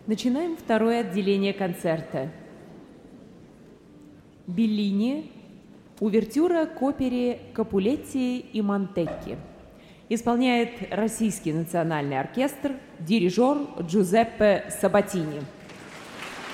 Начинаем второе отделение концерта. Беллини, увертюра к опере «Капулетти и Монтекки». Исполняет Российский национальный оркестр, дирижер Джузеппе Сабатини.